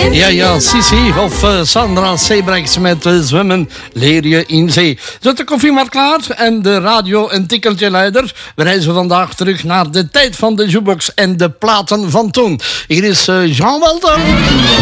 Ja, Sissi of Sandra Sebrechts met Zwemmen leer je in zee. Zet de koffie maar klaar en de radio een tikkeltje luider. We reizen vandaag terug naar de tijd van de jukebox en de platen van toen. Hier is Jean Walter.